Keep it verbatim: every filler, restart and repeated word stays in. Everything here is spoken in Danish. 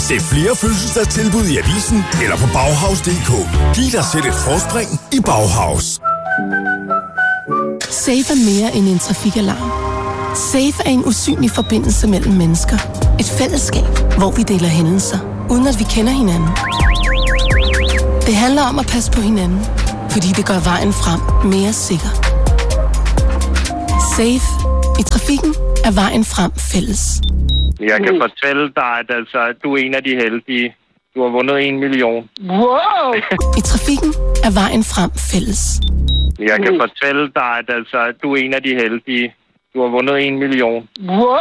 Se flere fødselsdagstilbud i avisen eller på Bauhaus punktum d k. Giv dig selv et forspring i Bauhaus. Safe er mere end en trafikalarm. Safe er en usynlig forbindelse mellem mennesker. Et fællesskab, hvor vi deler hændelser, uden at vi kender hinanden. Det handler om at passe på hinanden, fordi det gør vejen frem mere sikker. Safe. I trafikken er vejen frem fælles. Jeg kan fortælle dig, at altså, du er en af de heldige. Du har vundet en million. Wow! I trafikken er vejen frem fælles. Jeg kan fortælle dig, at altså, du er en af de heldige. Du har vundet en million. Wow!